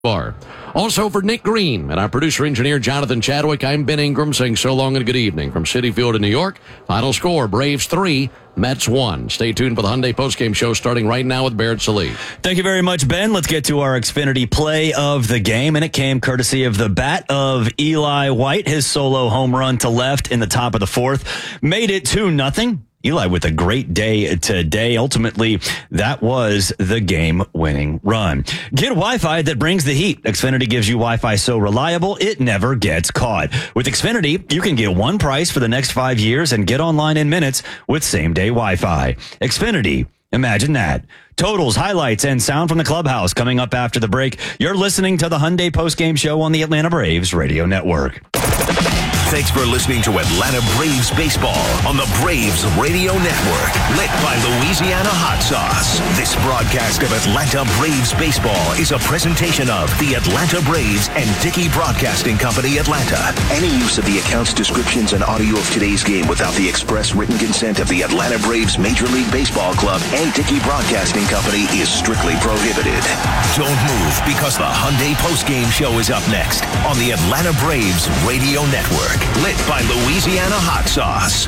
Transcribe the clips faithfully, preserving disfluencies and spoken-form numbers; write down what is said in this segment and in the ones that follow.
Bar. Also for Nick Green and our producer-engineer Jonathan Chadwick, I'm Ben Ingram saying so long and good evening from Citi Field in New York. Final score, Braves three, Mets one. Stay tuned for the Hyundai postgame show starting right now with Barrett Sallee. Thank you very much, Ben. Let's get to our Xfinity play of the game, and it came courtesy of the bat of Eli White. His solo home run to left in the top of the fourth made it two nothing. Eli with a great day today. Ultimately, that was the game-winning run. Get Wi-Fi that brings the heat. Xfinity gives you Wi-Fi so reliable, it never gets caught. With Xfinity, you can get one price for the next five years and get online in minutes with same-day Wi-Fi. Xfinity, imagine that. Totals, highlights, and sound from the clubhouse coming up after the break. You're listening to the Hyundai postgame show on the Atlanta Braves Radio Network. Thanks for listening to Atlanta Braves Baseball on the Braves Radio Network, lit by Louisiana Hot Sauce. This broadcast of Atlanta Braves Baseball is a presentation of the Atlanta Braves and Dickey Broadcasting Company, Atlanta. Any use of the accounts, descriptions, and audio of today's game without the express written consent of the Atlanta Braves Major League Baseball Club and Dickey Broadcasting Company is strictly prohibited. Don't move, because the Hyundai postgame show is up next on the Atlanta Braves Radio Network. Lit by Louisiana Hot Sauce.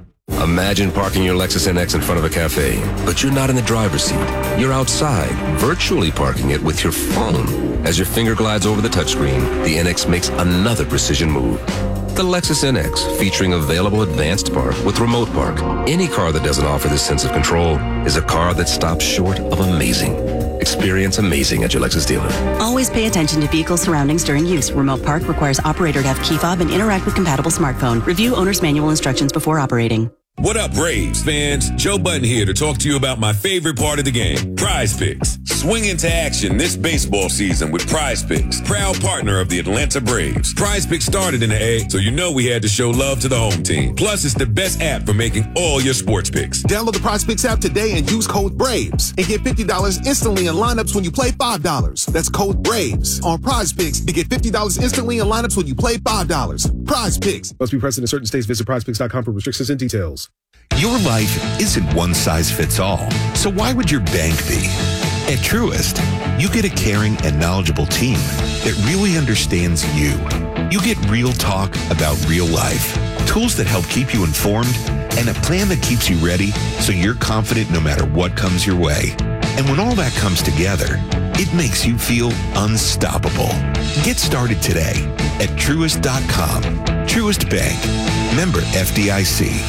Imagine parking your Lexus N X in front of a cafe, but you're not in the driver's seat. You're outside, virtually parking it with your phone. As your finger glides over the touchscreen, the N X makes another precision move. The Lexus N X, featuring available advanced park with remote park. Any car that doesn't offer this sense of control is a car that stops short of amazing. Experience amazing at your Lexus dealer. Always pay attention to vehicle surroundings during use. Remote park requires operator to have key fob and interact with compatible smartphone. Review owner's manual instructions before operating. What up, Braves fans? Joe Button here to talk to you about my favorite part of the game, Prize Picks. Swing into action this baseball season with Prize Picks, proud partner of the Atlanta Braves. Prize Picks started in the A, so you know we had to show love to the home team. Plus, it's the best app for making all your sports picks. Download the Prize Picks app today and use code BRAVES and get fifty dollars instantly in lineups when you play five dollars. That's code BRAVES on Prize Picks to get fifty dollars instantly in lineups when you play five dollars. Prize Picks. Must be present in certain states. Visit prize picks dot com for restrictions and details. Your life isn't one size fits all, so why would your bank be? At Truist, you get a caring and knowledgeable team that really understands you. You get real talk about real life, tools that help keep you informed, and a plan that keeps you ready so you're confident no matter what comes your way. And when all that comes together, it makes you feel unstoppable. Get started today at Truist dot com. Truist Bank. Member F D I C.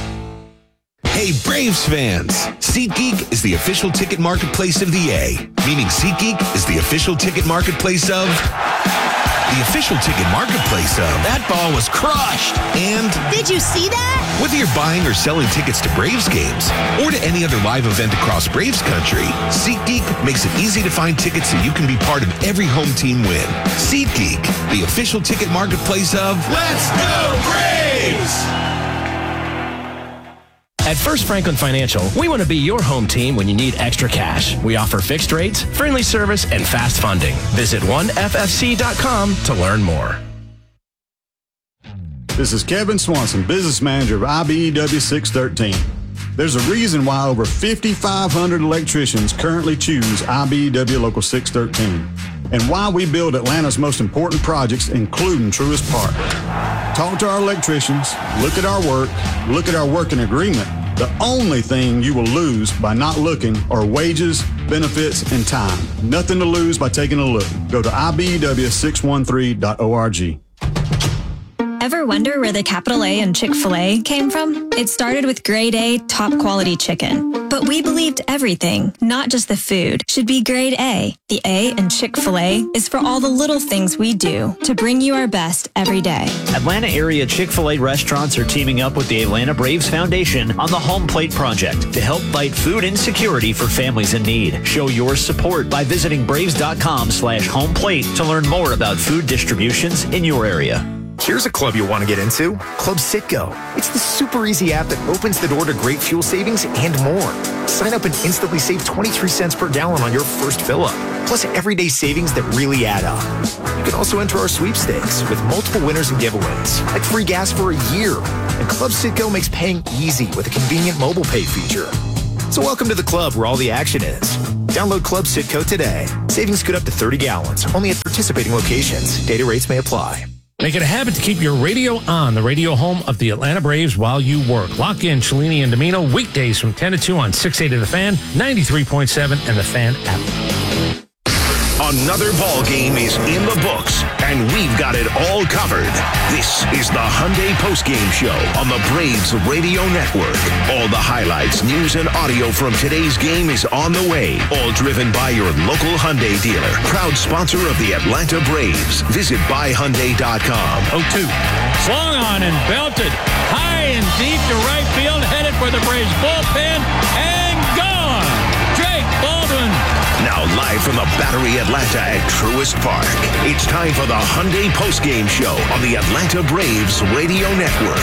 Hey, Braves fans! SeatGeek is the official ticket marketplace of the A, meaning SeatGeek is the official ticket marketplace of... The official ticket marketplace of... That ball was crushed! And... Did you see that? Whether you're buying or selling tickets to Braves games or to any other live event across Braves country, SeatGeek makes it easy to find tickets so you can be part of every home team win. SeatGeek, the official ticket marketplace of... Let's go Braves! At First Franklin Financial, we want to be your home team when you need extra cash. We offer fixed rates, friendly service, and fast funding. Visit one F F C dot com to learn more. This is Kevin Swanson, business manager of I B E W six thirteen. There's a reason why over fifty-five hundred electricians currently choose I B E W Local six thirteen, and why we build Atlanta's most important projects, including Truist Park. Talk to our electricians, look at our work, look at our working agreement. The only thing you will lose by not looking are wages, benefits, and time. Nothing to lose by taking a look. Go to I B E W six one three dot org. Ever wonder where the capital A in Chick-fil-A came from? It started with grade A, top quality chicken. But we believed everything, not just the food, should be grade A. The A in Chick-fil-A is for all the little things we do to bring you our best every day. Atlanta area Chick-fil-A restaurants are teaming up with the Atlanta Braves Foundation on the Home Plate Project to help fight food insecurity for families in need. Show your support by visiting braves dot com slash home plate to learn more about food distributions in your area. Here's a club you'll want to get into, Club Citgo. It's the super easy app that opens the door to great fuel savings and more. Sign up and instantly save twenty-three cents per gallon on your first fill-up, plus everyday savings that really add up. You can also enter our sweepstakes with multiple winners and giveaways, like free gas for a year. And Club Citgo makes paying easy with a convenient mobile pay feature. So welcome to the club where all the action is. Download Club Citgo today. Savings good up to thirty gallons, only at participating locations. Data rates may apply. Make it a habit to keep your radio on, the radio home of the Atlanta Braves, while you work. Lock in Cellini and Domino weekdays from ten to two on six eighty The Fan, ninety-three point seven, and The Fan app. Another ball game is in the books, and we've got it all covered. This is the Hyundai Postgame Show on the Braves Radio Network. All the highlights, news, and audio from today's game is on the way. All driven by your local Hyundai dealer. Proud sponsor of the Atlanta Braves. Visit buy hyundai dot com. oh two. Swung on and belted. High and deep to right field. Headed for the Braves bullpen. And gone. Drake Baldwin. Now live from the Battery Atlanta at Truist Park. It's time for the Hyundai Postgame Show on the Atlanta Braves Radio Network.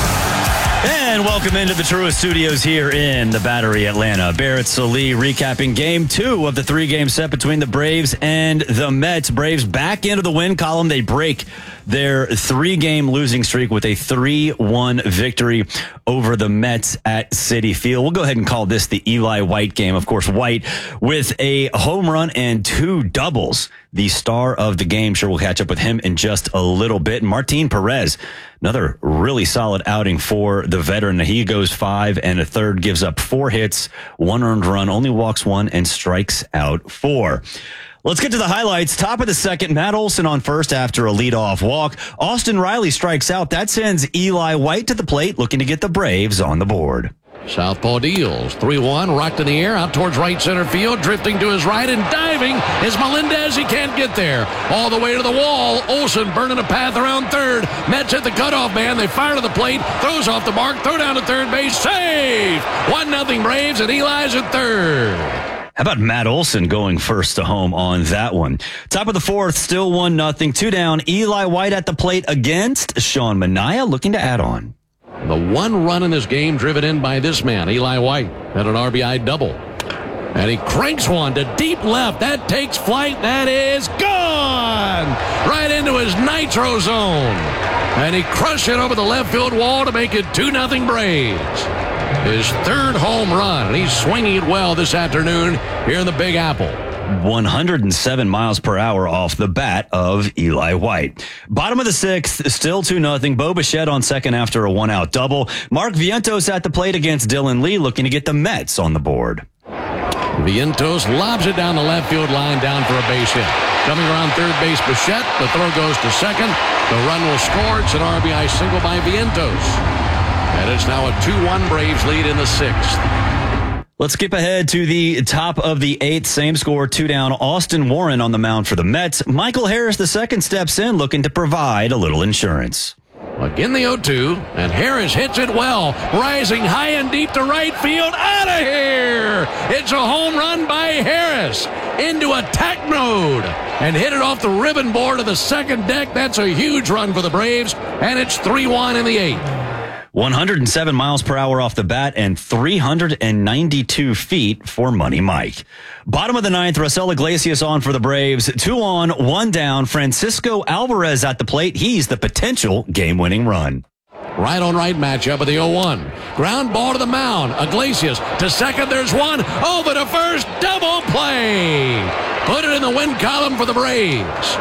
And welcome into the Truist Studios here in the Battery Atlanta. Barrett Sallee recapping game two of the three-game set between the Braves and the Mets. Braves back into the win column. They break their three-game losing streak with a three one victory over the Mets at Citi Field. We'll go ahead and call this the Eli White game. Of course, White with a home run and two doubles, the star of the game. Sure, we'll catch up with him in just a little bit. Martin Perez, another really solid outing for the veteran. He goes five and a third, gives up four hits, one earned run, only walks one, and strikes out four. Let's get to the highlights. Top of the second, Matt Olson on first after a leadoff walk. Austin Riley strikes out. That sends Eli White to the plate, looking to get the Braves on the board. Southpaw deals. three one, rocked in the air, out towards right center field, drifting to his right and diving is Melendez. He can't get there. All the way to the wall. Olson burning a path around third. Mets hit the cutoff man. They fire to the plate, throws off the mark, throw down to third base, save! one nothing Braves, and Eli's at third. How about Matt Olson going first to home on that one? Top of the fourth, still one nothing. Two down. Eli White at the plate against Sean Manaea, looking to add on. The one run in this game driven in by this man, Eli White, had an R B I double. And he cranks one to deep left. That takes flight. That is gone! Right into his nitro zone. And he crushed it over the left field wall to make it two nothing Braves. His third home run, and he's swinging it well this afternoon here in the Big Apple. one hundred seven miles per hour off the bat of Eli White. Bottom of the sixth, still two nothing. Bo Bichette on second after a one-out double. Mark Vientos at the plate against Dylan Lee, looking to get the Mets on the board. Vientos lobs it down the left field line, down for a base hit. Coming around third base, Bichette. The throw goes to second. The run will score. It's an R B I single by Vientos. And it's now a two one Braves lead in the sixth. Let's skip ahead to the top of the eighth. Same score, two down. Austin Warren on the mound for the Mets. Michael Harris, the second, steps in, looking to provide a little insurance. Again, the oh two, and Harris hits it well, rising high and deep to right field. Out of here! It's a home run by Harris into attack mode and hit it off the ribbon board of the second deck. That's a huge run for the Braves, and it's three one in the eighth. one hundred seven miles per hour off the bat and three hundred ninety-two feet for Money Mike. Bottom of the ninth, Raisel Iglesias on for the Braves. Two on, one down. Francisco Alvarez at the plate. He's the potential game-winning run. Right on right matchup of the oh one. Ground ball to the mound. Iglesias to second. There's one. Over to first. Double play. Put it in the win column for the Braves.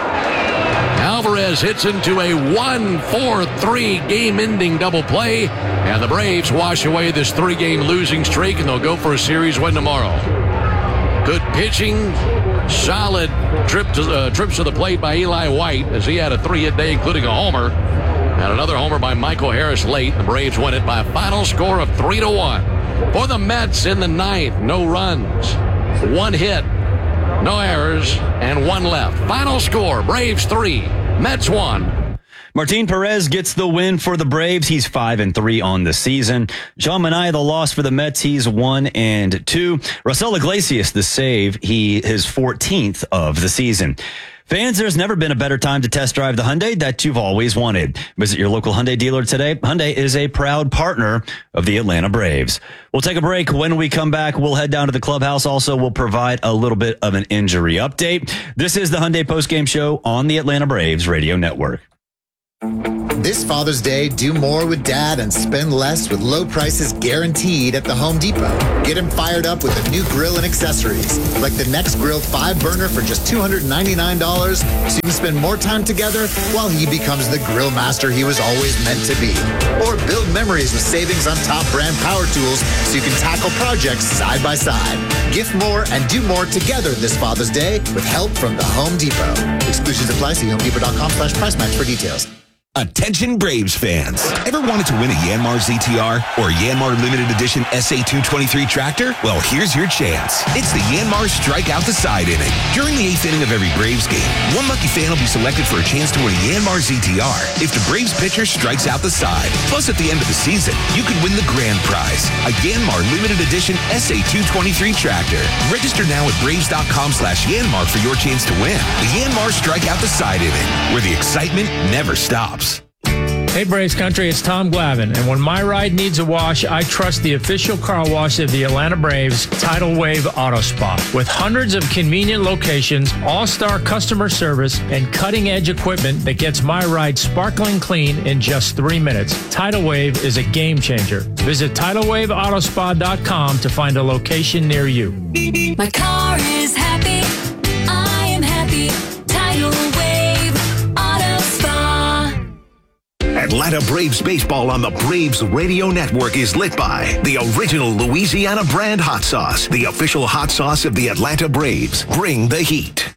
Alvarez hits into a one four three game-ending double play, and the Braves wash away this three-game losing streak, and they'll go for a series win tomorrow. Good pitching, solid trip to, uh, trips to the plate by Eli White, as he had a three-hit day, including a homer, and another homer by Michael Harris late. The Braves win it by a final score of three to one. For the Mets in the ninth, no runs, one hit, no errors, and one left. Final score, Braves three, Mets one. Martin Perez gets the win for the Braves. He's five and three on the season. Sean Manaea, the loss for the Mets. He's one and two. Raisel Iglesias, the save. He his fourteenth of the season. Fans, there's never been a better time to test drive the Hyundai that you've always wanted. Visit your local Hyundai dealer today. Hyundai is a proud partner of the Atlanta Braves. We'll take a break. When we come back, we'll head down to the clubhouse. Also, we'll provide a little bit of an injury update. This is the Hyundai Postgame Show on the Atlanta Braves Radio Network. This Father's Day, do more with Dad and spend less with low prices guaranteed at the Home Depot. Get him fired up with a new grill and accessories, like the NextGrill five burner for just two hundred ninety-nine dollars, so you can spend more time together while he becomes the grill master he was always meant to be. Or build memories with savings on top brand power tools so you can tackle projects side by side. Gift more and do more together this Father's Day with help from the Home Depot. Exclusions apply. See homedepot.com slash price match for details. Attention Braves fans. Ever wanted to win a Yanmar Z T R or Yanmar Limited Edition S A two twenty-three tractor? Well, here's your chance. It's the Yanmar Strike Out the Side inning. During the eighth inning of every Braves game, one lucky fan will be selected for a chance to win a Yanmar Z T R if the Braves pitcher strikes out the side. Plus, at the end of the season, you can win the grand prize, a Yanmar Limited Edition S A two twenty-three tractor. Register now at braves.com slash Yanmar for your chance to win. The Yanmar Strike Out the Side inning, where the excitement never stops. Hey Braves Country, it's Tom Glavine, and when my ride needs a wash, I trust the official car wash of the Atlanta Braves, Tidal Wave Auto Spa. With hundreds of convenient locations, all-star customer service, and cutting-edge equipment that gets my ride sparkling clean in just three minutes, Tidal Wave is a game changer. Visit tidal wave auto spa dot com to find a location near you. My car is happy. I am happy. Tidal Wave Auto Spa. Atlanta Braves baseball on the Braves Radio Network is lit by the original Louisiana brand hot sauce, the official hot sauce of the Atlanta Braves. Bring the heat.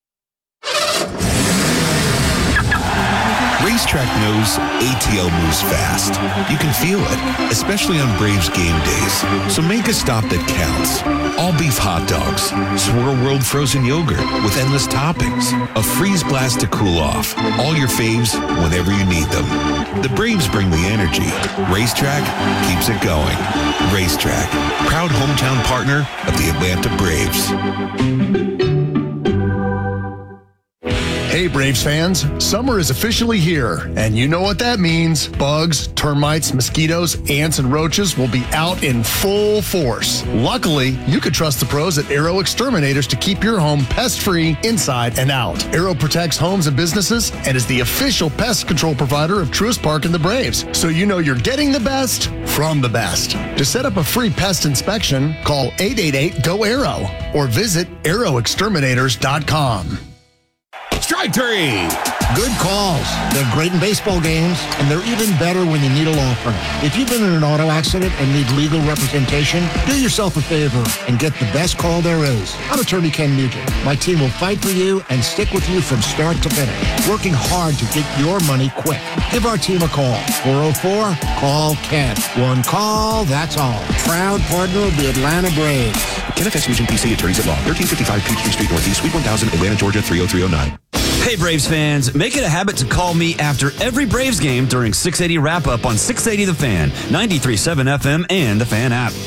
Racetrack knows A T L moves fast. You can feel it, especially on Braves game days. So make a stop that counts. All beef hot dogs, Swirl World frozen yogurt with endless toppings, a freeze blast to cool off. All your faves whenever you need them. The Braves bring the energy. Racetrack keeps it going. Racetrack, proud hometown partner of the Atlanta Braves. Hey Braves fans, summer is officially here, and you know what that means. Bugs, termites, mosquitoes, ants, and roaches will be out in full force. Luckily, you could trust the pros at Arrow Exterminators to keep your home pest-free inside and out. Arrow protects homes and businesses and is the official pest control provider of Truist Park and the Braves, so you know you're getting the best from the best. To set up a free pest inspection, call eight eight eight, G O, ARROW or visit arrow exterminators dot com. Strike three. Good calls. They're great in baseball games, and they're even better when you need a law firm. If you've been in an auto accident and need legal representation, do yourself a favor and get the best call there is. I'm attorney Ken Nugent. My team will fight for you and stick with you from start to finish, working hard to get your money quick. Give our team a call. four oh four, call Ken. One call, that's all. Proud partner of the Atlanta Braves. Ken F S Nugent P C, Attorneys at Law, thirteen fifty-five Peachtree Street Northeast, Suite one thousand, Atlanta, Georgia, three oh three oh nine. Hey, Braves fans, make it a habit to call me after every Braves game during six eighty Wrap-Up on six eighty The Fan, ninety-three point seven F M, and the Fan app.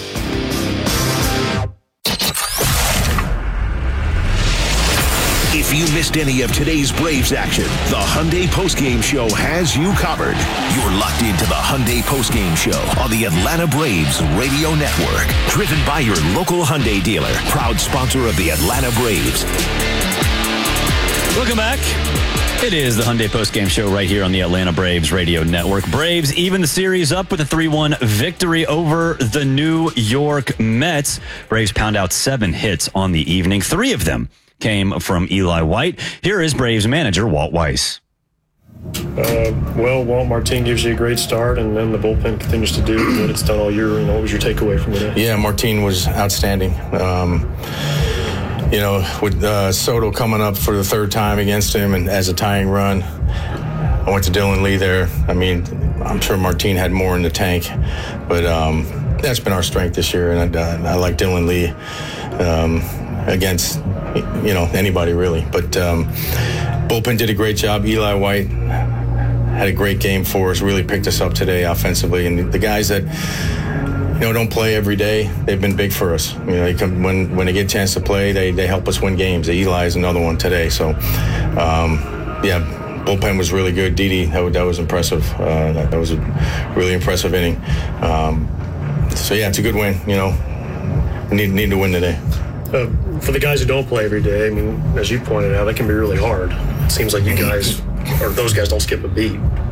If you missed any of today's Braves action, the Hyundai Postgame Show has you covered. You're locked into the Hyundai Postgame Show on the Atlanta Braves Radio Network. Driven by your local Hyundai dealer, proud sponsor of the Atlanta Braves. Welcome back. It is the Hyundai Postgame Show right here on the Atlanta Braves Radio Network. Braves even the series up with a three one victory over the New York Mets. Braves pound out seven hits on the evening. Three of them came from Eli White. Here is Braves manager Walt Weiss. Uh, well, Walt, Martin gives you a great start, and then the bullpen continues to do what it's done all year. You know, what was your takeaway from today? Yeah, Martin was outstanding. Um, you know, with uh, Soto coming up for the third time against him and as a tying run, I went to Dylan Lee there. I mean, I'm sure Martin had more in the tank, but um, that's been our strength this year, and I, I like Dylan Lee um, against, you know, anybody really. But um, bullpen did a great job. Eli White had a great game for us, really picked us up today offensively, and the guys that, you know, don't play every day, they've been big for us. You know, they come, when when they get a chance to play, they, they help us win games. Eli is another one today. So, um, yeah, bullpen was really good. Didi, that, that was impressive. Uh, that, that was a really impressive inning. Um, so, yeah, it's a good win. You know, we need, need to win today. Uh, for the guys who don't play every day, I mean, as you pointed out, that can be really hard. It seems like you guys, or those guys, don't skip a beat.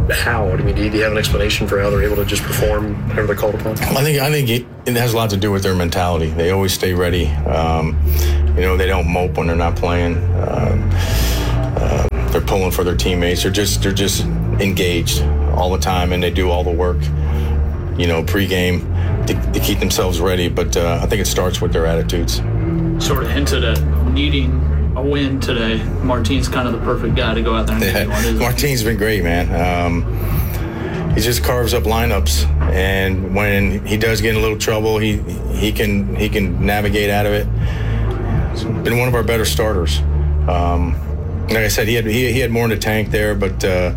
how? I mean, do you have an explanation for how they're able to just perform whenever they're called upon? I think I think it, it has a lot to do with their mentality. They always stay ready. Um, you know, they don't mope when they're not playing. Uh, uh, they're pulling for their teammates. They're just they're just engaged all the time, and they do all the work. You know, pregame to, to keep themselves ready. But uh, I think it starts with their attitudes. Sort of hinted at needing a win today. Martin's kind of the perfect guy to go out there and yeah. get one, isn't Martin's been great, man. Um, he just carves up lineups, and when he does get in a little trouble, he he can he can navigate out of it. He's been one of our better starters. Um, like I said, he had he, he had more in the tank there, but uh,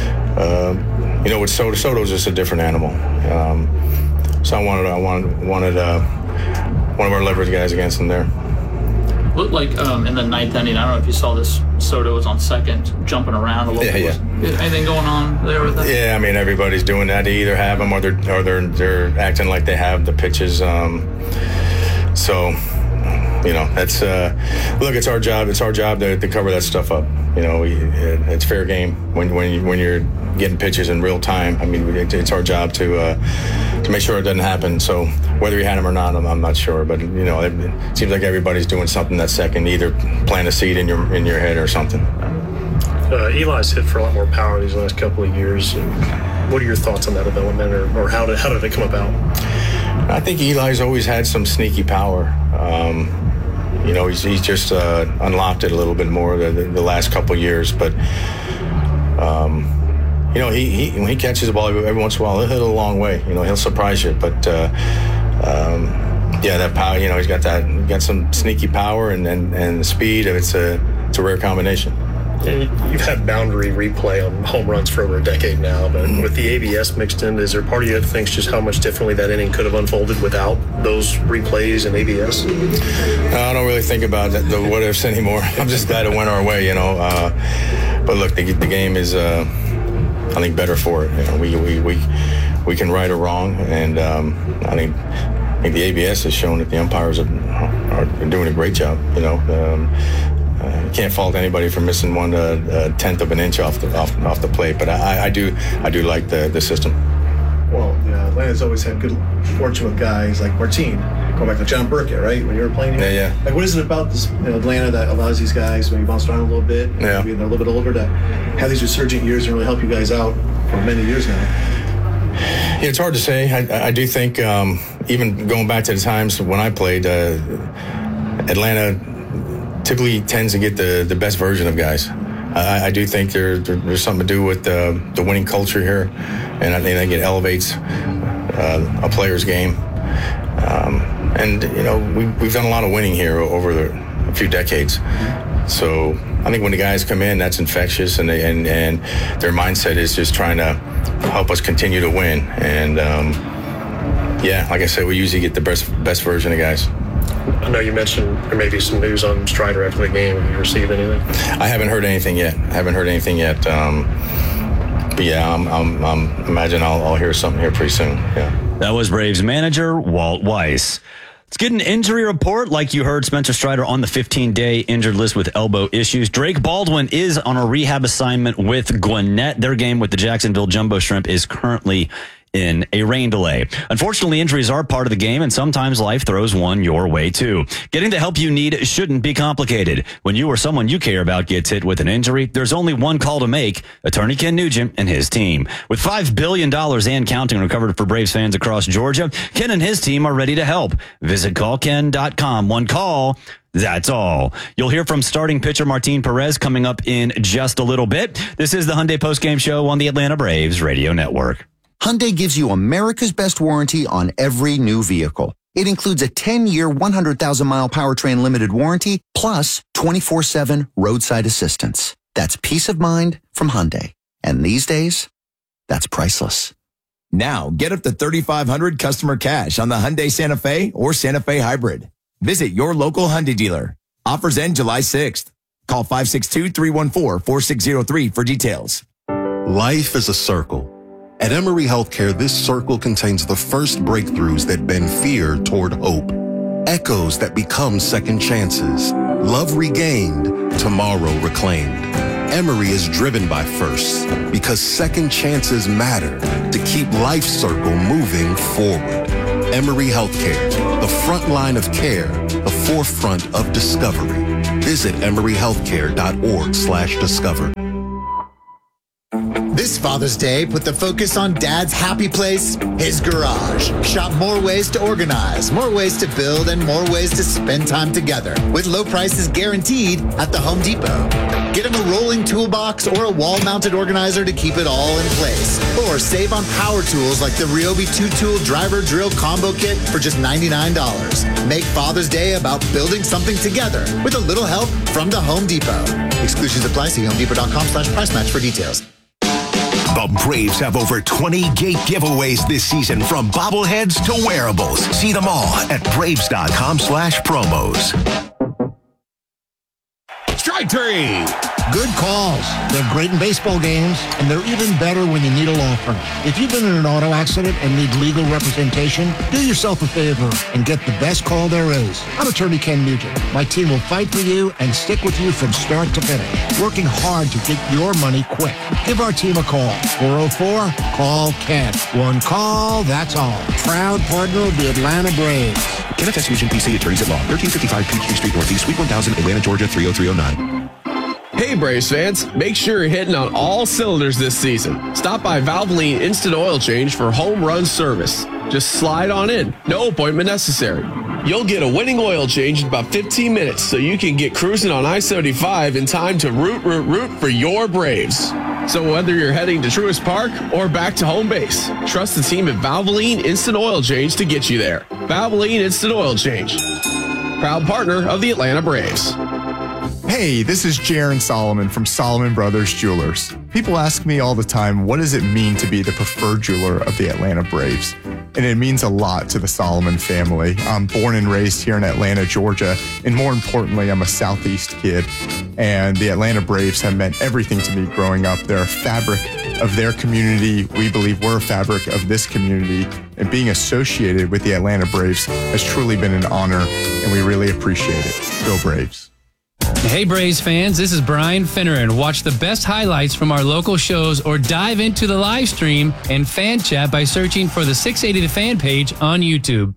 uh, you know, with Soto, Soto's just a different animal. Um, so I wanted I wanted wanted uh, one of our leverage guys against him there. Looked like um, in the ninth inning, I don't know if you saw this, Soto was on second, jumping around a little yeah, bit. Yeah. Anything going on there with that? Yeah, I mean, everybody's doing that. They either have them or they're or they're they're acting like they have the pitches. Um, so, you know, that's uh, look, it's our job. It's our job to, to cover that stuff up. You know, we, it, it's fair game when when you, when you're getting pitches in real time. I mean, it, it's our job to uh, to make sure it doesn't happen. So whether he had him or not, I'm, I'm not sure. But you know, it, it seems like everybody's doing something that second, either plant a seed in your in your head or something. Uh, Eli's hit for a lot more power these last couple of years. What are your thoughts on that development, or, or how did how did it come about? I think Eli's always had some sneaky power. Um, you know, he's he's just uh, unlocked it a little bit more the, the, the last couple of years, but. Um, You know, he, he when he catches the ball every once in a while, he'll hit it a long way. You know, he'll surprise you. But uh, um, yeah, that power. You know, he's got that, got some sneaky power and and, and speed. It's a it's a rare combination. You've had boundary replay on home runs for over a decade now, but with the A B S mixed in, is there part of you that thinks just how much differently that inning could have unfolded without those replays and A B S? No, I don't really think about that, the what ifs anymore. I'm just glad it went our way. You know, uh, but look, the, the game is. Uh, I think better for it. You know, we we we we can right or wrong, and um, I think I think the A B S has shown that the umpires are, are doing a great job. You know, um, uh, you can't fault anybody for missing one uh, a tenth of an inch off the off, off the plate. But I, I do I do like the the system. Well, yeah, Atlanta's always had good fortune with guys like Martin. Going back to John Burkett, right? When you were playing here? Yeah, yeah. Like, what is it about this, you know, Atlanta that allows these guys, when you bounce around a little bit, yeah. maybe they're a little bit older, to have these resurgent years and really help you guys out for many years now? Yeah, it's hard to say. I, I do think, um, even going back to the times when I played, uh, Atlanta typically tends to get the, the best version of guys. I, I do think there, there, there's something to do with the, the winning culture here, and I think it elevates uh, a player's game. Um, and, you know, we, we've done a lot of winning here over the, a few decades. So I think when the guys come in, that's infectious, and, they, and, and their mindset is just trying to help us continue to win. And, um, yeah, like I said, we usually get the best best version of guys. I know you mentioned there may be some news on Strider after the game. Have you received anything? I haven't heard anything yet. I haven't heard anything yet. Um, but, yeah, I'm, I'm, I'm imagine I'll, I'll hear something here pretty soon, yeah. That was Braves manager Walt Weiss. Let's get an injury report. Like you heard, Spencer Strider on the fifteen-day injured list with elbow issues. Drake Baldwin is on a rehab assignment with Gwinnett. Their game with the Jacksonville Jumbo Shrimp is currently in a rain delay. Unfortunately, injuries are part of the game, and sometimes life throws one your way too. Getting the help you need shouldn't be complicated. When you or someone you care about gets hit with an injury, there's only one call to make: Attorney Ken Nugent and his team. With five billion dollars and counting recovered for Braves fans across Georgia, Ken and his team are ready to help. Visit call ken dot com. One call, that's all. You'll hear from starting pitcher Martin Perez coming up in just a little bit. This is the Hyundai Postgame Show on the Atlanta Braves Radio Network. Hyundai gives you America's best warranty on every new vehicle. It includes a ten-year, one hundred thousand mile powertrain limited warranty, plus twenty-four seven roadside assistance. That's peace of mind from Hyundai. And these days, that's priceless. Now, get up to thirty-five hundred dollars customer cash on the Hyundai Santa Fe or Santa Fe Hybrid. Visit your local Hyundai dealer. Offers end July sixth. Call five six two, three one four, four six zero three for details. Life is a circle. At Emory Healthcare, this circle contains the first breakthroughs that bend fear toward hope. Echoes that become second chances. Love regained, tomorrow reclaimed. Emory is driven by firsts because second chances matter to keep Life Circle moving forward. Emory Healthcare, the front line of care, the forefront of discovery. Visit emory healthcare dot org slash discover. This Father's Day, put the focus on Dad's happy place, his garage. Shop more ways to organize, more ways to build, and more ways to spend time together with low prices guaranteed at the Home Depot. Get him a rolling toolbox or a wall-mounted organizer to keep it all in place. Or save on power tools like the Ryobi two-tool driver drill combo kit for just ninety-nine dollars. Make Father's Day about building something together with a little help from the Home Depot. Exclusions apply. See homedepot.com slash price match for details. The Braves have over twenty gate giveaways this season, from bobbleheads to wearables. See them all at braves.com slash promos. Strike three. Good calls. They're great in baseball games, and they're even better when you need a law firm. If you've been in an auto accident and need legal representation, do yourself a favor and get the best call there is. I'm attorney Ken Nugent. My team will fight for you and stick with you from start to finish, working hard to get your money quick. Give our team a call. four oh four, call Ken. One call, that's all. Proud partner of the Atlanta Braves. Ken F S Nugent, P C, Attorneys at Law, thirteen fifty-five Peachtree Street Northeast, Suite one thousand, Atlanta, Georgia, three oh three oh nine. Hey Braves fans, make sure you're hitting on all cylinders this season. Stop by Valvoline Instant Oil Change for home run service. Just slide on in, no appointment necessary. You'll get a winning oil change in about fifteen minutes, so you can get cruising on I seventy-five in time to root, root, root for your Braves. So whether you're heading to Truist Park or back to home base, trust the team at Valvoline Instant Oil Change to get you there. Valvoline Instant Oil Change, proud partner of the Atlanta Braves. Hey, this is Jaron Solomon from Solomon Brothers Jewelers. People ask me all the time, what does it mean to be the preferred jeweler of the Atlanta Braves? And it means a lot to the Solomon family. I'm born and raised here in Atlanta, Georgia, and more importantly, I'm a Southeast kid. And the Atlanta Braves have meant everything to me growing up. They're a fabric of their community. We believe we're a fabric of this community. And being associated with the Atlanta Braves has truly been an honor, and we really appreciate it. Go Braves. Hey Braves fans, this is Brian Finneran. Watch the best highlights from our local shows or dive into the live stream and fan chat by searching for the six eighty The Fan page on YouTube.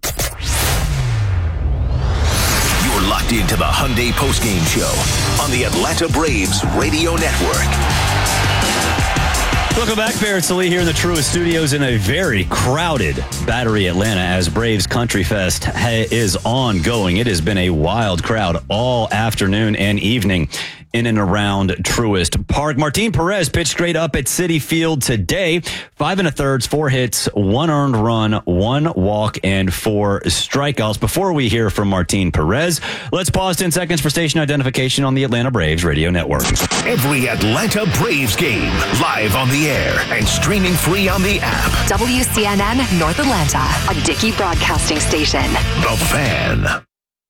You're locked into the Hyundai postgame show on the Atlanta Braves Radio Network. Welcome back, Barrett Sallee here in the Truist Studios in a very crowded Battery, Atlanta, as Braves Country Fest ha- is ongoing. It has been a wild crowd all afternoon and evening in and around Truist Park. Martin Perez pitched straight up at Citi Field today. Five and a thirds, four hits, one earned run, one walk, and four strikeouts. Before we hear from Martin Perez, let's pause ten seconds for station identification on the Atlanta Braves Radio Network. Every Atlanta Braves game live on the air and streaming free on the app. W C N N North Atlanta, a Dickey Broadcasting Station. The Fan.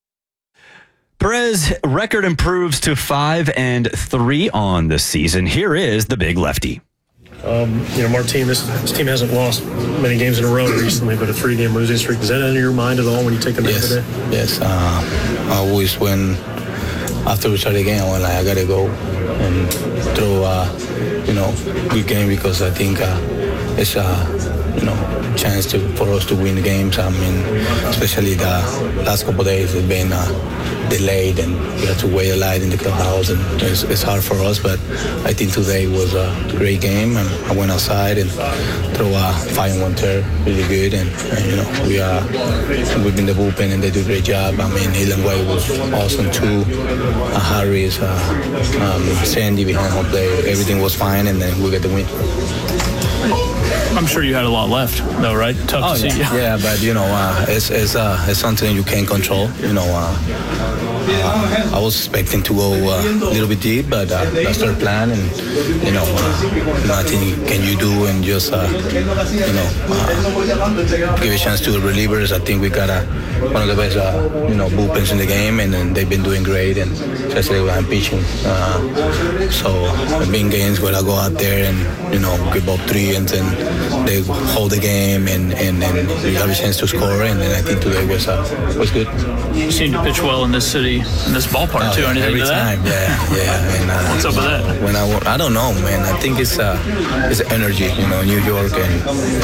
Perez record improves to five and three on the season. Here is the big lefty. Um, you know, Martin, this, this team hasn't lost many games in a row recently, but a three-game losing streak, does that enter your mind at all when you take a minute yes. today? Yes. Uh, I always, when after we start the game, when I, I got to go and throw, uh, you know, good game, because I think uh, it's a, uh, you know, chance to for us to win the games. I mean, especially the last couple of days, it's been uh, delayed, and we had to wait a lot in the clubhouse, and it's, it's hard for us. But I think today was a great game, and I went outside and threw a five and one third, really good, and, and you know we are we've been the bullpen, and they do a great job. I mean, Elan White was awesome too. Uh, Harris, uh, um, Sandy behind home plate, everything was fine, and then we got the win. I'm sure you had a lot left, though, right? Tough oh, to yeah. see. Yeah, yeah, but you know, uh, it's it's uh, it's something you can't control. You know, uh, uh, I was expecting to go uh, a little bit deep, but uh, that's their plan, and you know, uh, nothing can you do, and just uh, you know, uh, give a chance to the relievers. I think we got a, one of the best uh, you know bullpens in the game, and, and they've been doing great, and especially when I'm pitching. Uh, so being games where I go out there and you know give up three, and then they hold the game, and, and, and we have a chance to score, and then I think today was uh, was good. You seem to pitch well in this city. energy in this ballpark, oh, too. Anything every to that? time, yeah, yeah. And, uh, What's up with that? When I, I don't know, man. I think it's uh, it's energy, you know, New York, and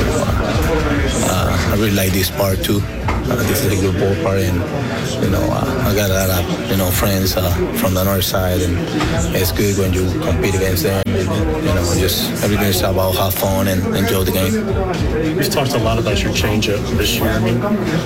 uh, I really like this part too. Uh, this is a good ballpark, and you know, uh, I got a lot of you know friends uh, from the north side, and it's good when you compete against them. And, you know, just everything is about have fun and enjoy the game. We've talked a lot about your changeup this year. I mean,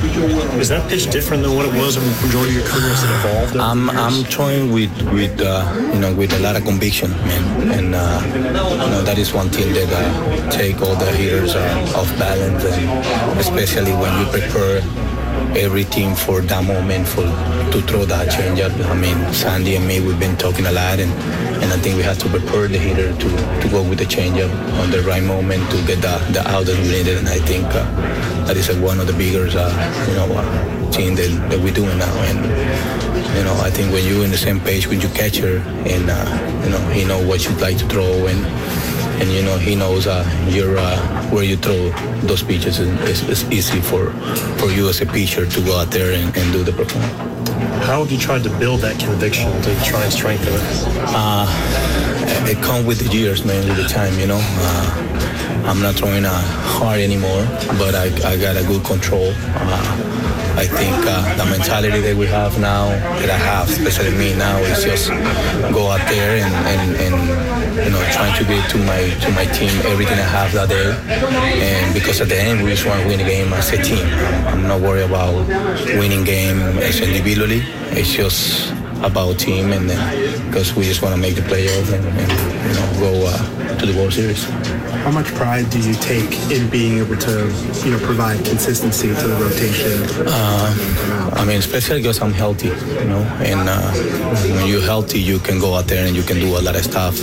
is that pitch different than what it was in the majority of your career? Has it evolved? I'm I'm throwing with with uh, you know with a lot of conviction, man, and uh, you know that is one thing that uh, take all the hitters uh, off balance, and especially when you prepare every team for that moment for to throw that changeup. I mean, Sandy and me, we've been talking a lot, and, and I think we have to prepare the hitter to, to go with the changeup on the right moment to get the, the out that we needed. And I think uh, that is uh, one of the bigger, uh, you know, uh, thing that, that we're doing now. And you know, I think when you're in the same page with your catcher, and uh, you know, he know what you'd like to throw, and and you know he knows uh, your uh, where you throw those pitches, and it's, it's easy for for you as a pitcher to go out there and, and do the performance. How have you tried to build that conviction to try and strengthen it? Uh, it comes with the years, man, with the time, you know. Uh, I'm not throwing uh, hard anymore, but I, I got a good control. Uh, I think uh, the mentality that we have now, that I have, especially me now, is just go out there and, and, and you know, trying to give to my to my team everything I have that day. And because at the end, we just want to win the game as a team. I'm not worried about winning game as individually. It's just about team, and then because we just want to make the playoff and, and you know go uh, to the World Series. How much pride do you take in being able to, you know, provide consistency to the rotation? Uh, I mean, especially because I'm healthy, you know, and uh, when you're healthy, you can go out there and you can do a lot of stuff.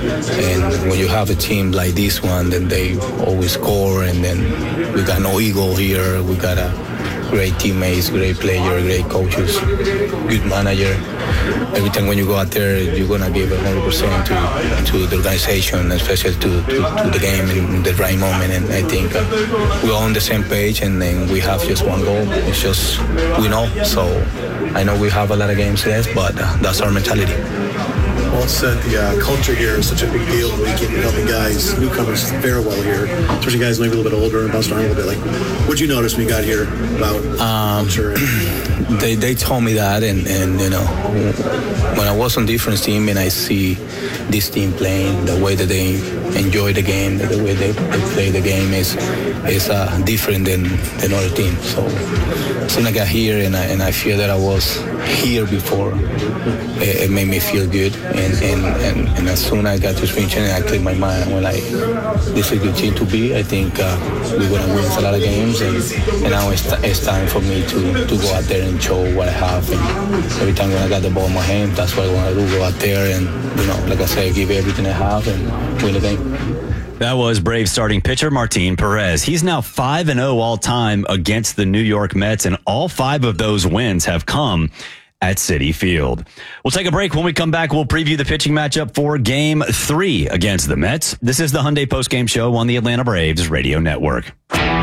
And when you have a team like this one, then they always score, and then we got no ego here. We got a great teammates, great player, great coaches, good manager. Every time when you go out there, you're gonna give one hundred percent to to the organization, especially to, to, to the game in the right moment. And I think uh, we're all on the same page, and then we have just one goal. It's just we know. So I know we have a lot of games left, but uh, that's our mentality. Well, it's that the uh, culture here is such a big deal. We keep helping guys, newcomers, fare well here, especially guys maybe a little bit older and bounced around a little bit. Like, what'd you notice when you got here about um, culture? They they told me that, and, and you know, when I was on different team and I see this team playing, the way that they enjoy the game, the way they, they play the game is is uh, different than than other teams. So as soon as I got here and I, and I feel that I was here before, it, it made me feel good. And and, and, and as soon as I got to spring training, I clicked my mind. I went like, this is a good team to be. I think uh, we're gonna win a lot of games, and, and now it's, it's time for me to, to go out there and show what I have. And every time when I got the ball in my hand, that's what I want to do. Go out there and, you know, like I say, give everything I have and win the game. That was Braves starting pitcher Martin Perez. He's now five and oh all time against the New York Mets, and all five of those wins have come at Citi Field. We'll take a break. When we come back, we'll preview the pitching matchup for Game three against the Mets. This is the Hyundai Postgame Show on the Atlanta Braves Radio Network.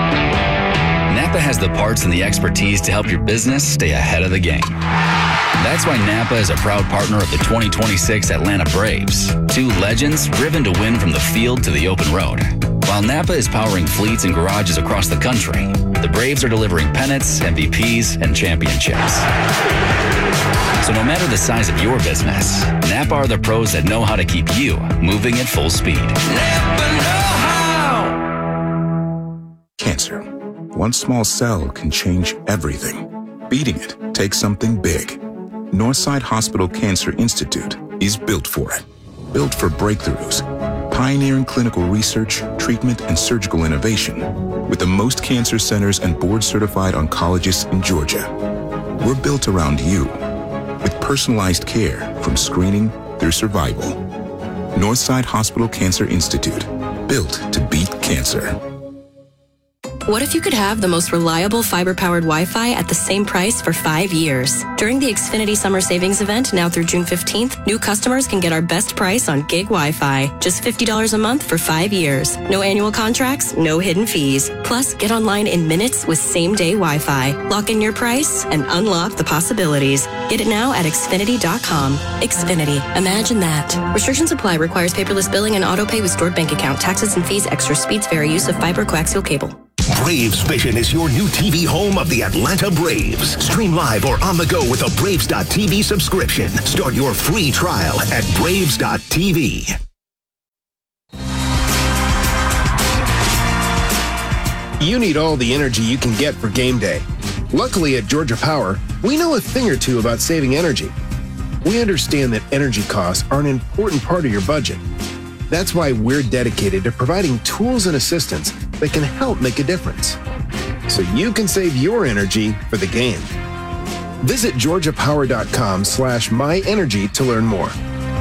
Napa has the parts and the expertise to help your business stay ahead of the game. That's why Napa is a proud partner of the twenty twenty-six Atlanta Braves, two legends driven to win from the field to the open road. While Napa is powering fleets and garages across the country, the Braves are delivering pennants, M V Ps, and championships. So no matter the size of your business, Napa are the pros that know how to keep you moving at full speed. Napa know how! Cancer. One small cell can change everything. Beating it takes something big. Northside Hospital Cancer Institute is built for it. Built for breakthroughs, pioneering clinical research, treatment, and surgical innovation with the most cancer centers and board-certified oncologists in Georgia. We're built around you with personalized care from screening through survival. Northside Hospital Cancer Institute, built to beat cancer. What if you could have the most reliable fiber-powered Wi-Fi at the same price for five years? During the Xfinity Summer Savings Event, now through June fifteenth, new customers can get our best price on gig Wi-Fi. Just fifty dollars a month for five years. No annual contracts, no hidden fees. Plus, get online in minutes with same-day Wi-Fi. Lock in your price and unlock the possibilities. Get it now at Xfinity dot com. Xfinity. Imagine that. Restrictions apply. Requires paperless billing and auto pay with stored bank account. Taxes and fees. Extra speeds vary. Use of fiber coaxial cable. Braves Vision is your new T V home of the Atlanta Braves. Stream live or on the go with a Braves dot T V subscription. Start your free trial at Braves dot T V. You need all the energy you can get for game day. Luckily at Georgia Power, we know a thing or two about saving energy. We understand that energy costs are an important part of your budget. That's why we're dedicated to providing tools and assistance that can help make a difference, so you can save your energy for the game. Visit georgia power dot com slash my energy to learn more.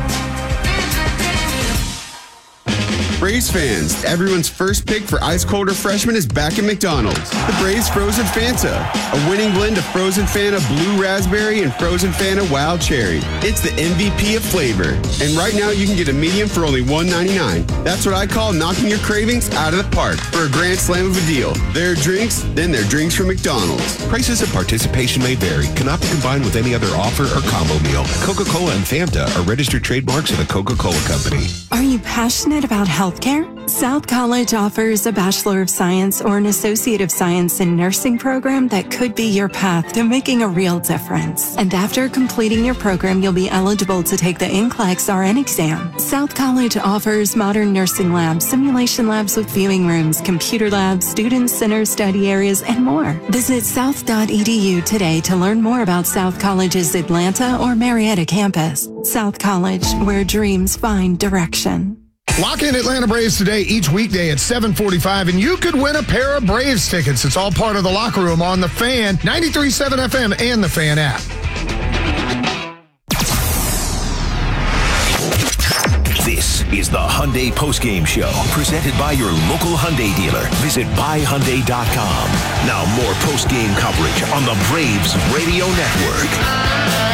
Braves fans, everyone's first pick for ice cold refreshment is back at McDonald's. The Braves Frozen Fanta, a winning blend of Frozen Fanta Blue Raspberry and Frozen Fanta Wild Cherry. It's the M V P of flavor. And right now you can get a medium for only one ninety-nine. That's what I call knocking your cravings out of the park for a grand slam of a deal. There are drinks, then there are drinks from McDonald's. Prices and participation may vary. Cannot be combined with any other offer or combo meal. Coca-Cola and Fanta are registered trademarks of the Coca-Cola Company. Are you passionate about healthcare? South College offers a Bachelor of Science or an Associate of Science in Nursing program that could be your path to making a real difference. And after completing your program, you'll be eligible to take the N C L E X R N exam. South College offers modern nursing labs, simulation labs with viewing rooms, computer labs, student center study areas, and more. Visit south dot e d u today to learn more about South College's Atlanta or Marietta campus. South College, where dreams find direction. Lock in Atlanta Braves today, each weekday at seven forty-five, and you could win a pair of Braves tickets. It's all part of the locker room on The Fan, ninety-three point seven F M, and The Fan app. This is the Hyundai Postgame Show, presented by your local Hyundai dealer. Visit buy hyundai dot com. Now more postgame coverage on the Braves Radio Network.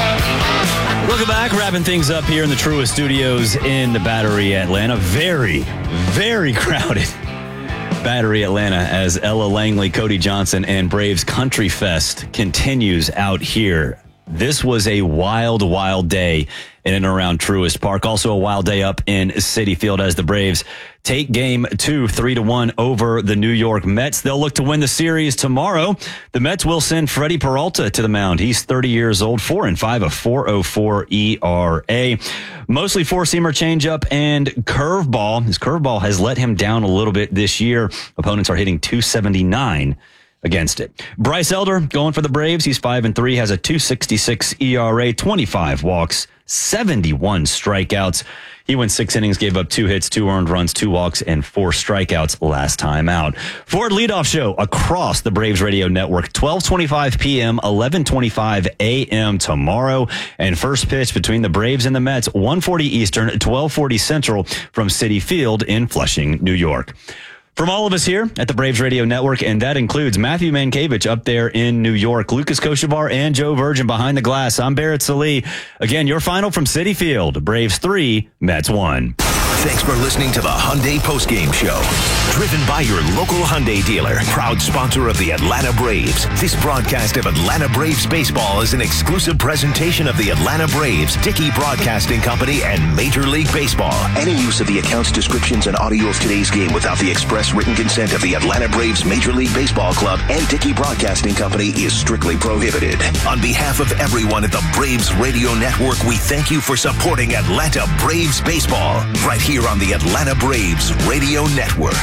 Welcome back. Wrapping things up here in the Truist Studios in the Battery Atlanta. Very, very crowded Battery Atlanta as Ella Langley, Cody Johnson, and Braves Country Fest continues out here. This was a wild, wild day in and around Truist Park. Also a wild day up in Citi Field as the Braves take game two, three to one over the New York Mets. They'll look to win the series tomorrow. The Mets will send Freddie Peralta to the mound. He's thirty years old, four and five, a four oh four E R A. Mostly four-seamer changeup and curveball. His curveball has let him down a little bit this year. Opponents are hitting two seventy-nine against it. Bryce Elder going for the Braves. He's five and three, has a two sixty-six E R A, twenty-five walks, seventy-one strikeouts. He went six innings, gave up two hits, two earned runs, two walks, and four strikeouts last time out. Ford Leadoff Show across the Braves Radio Network, twelve twenty-five p.m., eleven twenty-five a.m. tomorrow. And first pitch between the Braves and the Mets, one forty Eastern, twelve forty Central from Citi Field in Flushing, New York. From all of us here at the Braves Radio Network, and that includes Matthew Mankiewicz up there in New York, Lucas Koshabar and Joe Virgin behind the glass. I'm Barrett Sallee. Again, your final from Citi Field. Braves three, Mets one. Thanks for listening to the Hyundai Postgame Show. Driven by your local Hyundai dealer, proud sponsor of the Atlanta Braves. This broadcast of Atlanta Braves baseball is an exclusive presentation of the Atlanta Braves, Dickey Broadcasting Company, and Major League Baseball. Any use of the accounts, descriptions, and audio of today's game without the express written consent of the Atlanta Braves Major League Baseball Club and Dickey Broadcasting Company is strictly prohibited. On behalf of everyone at the Braves Radio Network, we thank you for supporting Atlanta Braves baseball right here on the Atlanta Braves Radio Network.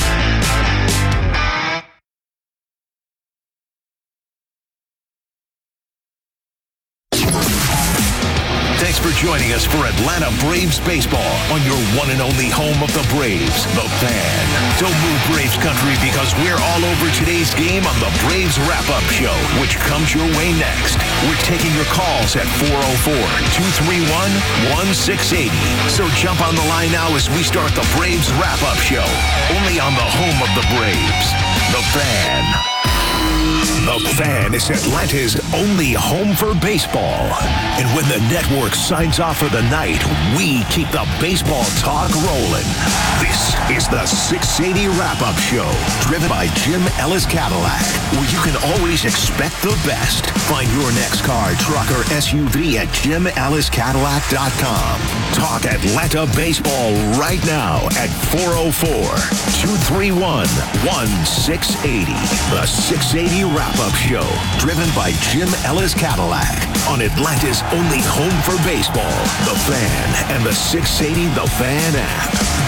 Thanks for joining us for Atlanta Braves baseball on your one and only home of the Braves, The Fan. Don't move, Braves country, because we're all over today's game on the Braves Wrap-Up Show, which comes your way next. We're taking your calls at four oh four, two three one, one six eight oh. So jump on the line now as we start the Braves Wrap-Up Show, only on the home of the Braves. The Fan. The Fan is Atlanta's only home for baseball. And when the network signs off for the night, we keep the baseball talk rolling. This is the six eighty Wrap-Up Show, driven by Jim Ellis Cadillac, where you can always expect the best. Find your next car, truck, or S U V at jim ellis cadillac dot com. Talk Atlanta baseball right now at four oh four, two three one, one six eight oh. The six eighty Wrap-Up Show, driven by Jim Ellis Cadillac, on Atlanta's only home for baseball, The Fan, and the six eighty The Fan app.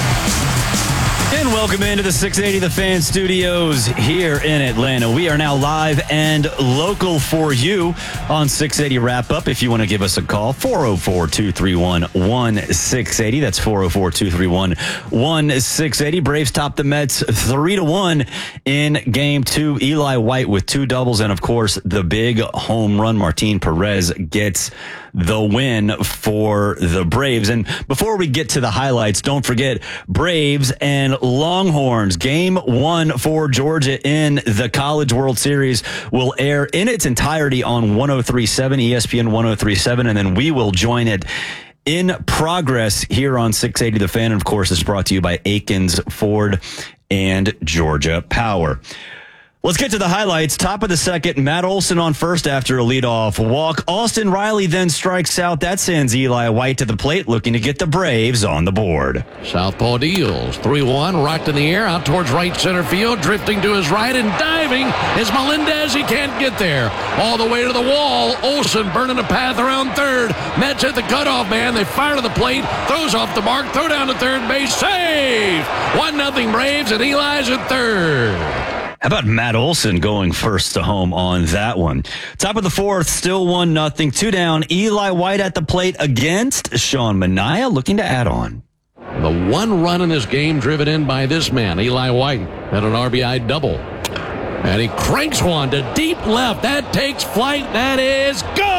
And welcome into the six eighty The Fan studios here in Atlanta. We are now live and local for you on six eighty Wrap-Up. If you want to give us a call, four oh four, two three one, one six eight oh. That's four oh four, two three one, one six eight oh. Braves top the Mets three to one in game two. Eli White with two doubles, and of course the big home run. Martin Perez gets the win for the Braves. And before we get to the highlights, don't forget Braves and Longhorns. Game one for Georgia in the College World Series will air in its entirety on one oh three point seven, E S P N one oh three point seven, and then we will join it in progress here on six eighty The Fan. And of course, it's brought to you by Aikens Ford and Georgia Power. Let's get to the highlights. Top of the second, Matt Olson on first after a leadoff walk. Austin Riley then strikes out. That sends Eli White to the plate, looking to get the Braves on the board. Southpaw deals. three one, rocked in the air, out towards right center field, drifting to his right and diving is Melendez. He can't get there. All the way to the wall. Olson burning a path around third. Mets hit the cutoff man. They fire to the plate, throws off the mark, throw down to third base, save! one nothing Braves, and Eli's at third. How about Matt Olson going first to home on that one? Top of the fourth, still one nothing. Two down. Eli White at the plate against Sean Manaea, looking to add on. The one run in this game driven in by this man, Eli White, had an R B I double. And he cranks one to deep left. That takes flight. That is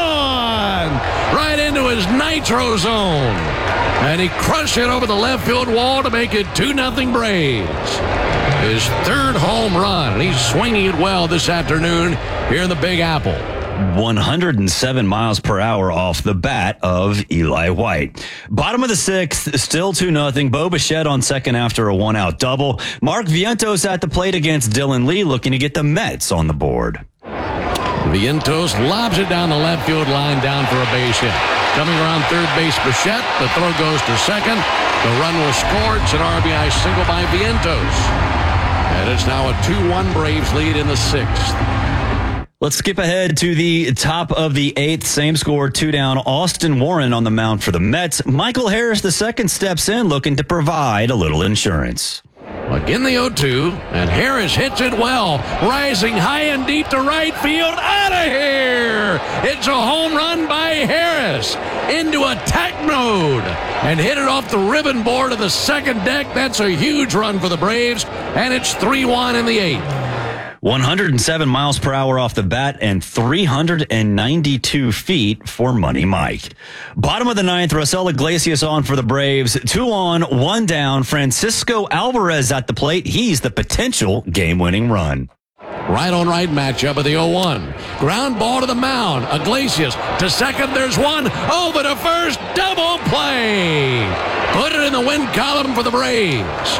gone! Right into his nitro zone. And he crushed it over the left field wall to make it two nothing Braves. His third home run. He's swinging it well this afternoon here in the Big Apple. one hundred seven miles per hour off the bat of Eli White. Bottom of the sixth, still two nothing. Bo Bichette on second after a one-out double. Mark Vientos at the plate against Dylan Lee, looking to get the Mets on the board. Vientos lobs it down the left field line, down for a base hit. Coming around third base, Bichette. The throw goes to second. The run was scored. It's an R B I single by Vientos. And it's now a two one Braves lead in the sixth. Let's skip ahead to the top of the eighth. Same score, two down. Austin Warren on the mound for the Mets. Michael Harris the second steps in, looking to provide a little insurance. Again the oh two, and Harris hits it well. Rising high and deep to right field. Out of here! It's a home run by Harris into attack mode and hit it off the ribbon board of the second deck. That's a huge run for the Braves, and it's three one in the eighth. one hundred seven miles per hour off the bat and three hundred ninety-two feet for Money Mike. Bottom of the ninth, Raisel Iglesias on for the Braves. Two on, one down. Francisco Alvarez at the plate. He's the potential game-winning run. Right on right matchup of the oh one. Ground ball to the mound. Iglesias to second. There's one. Over to first. Double play. Put it in the win column for the Braves.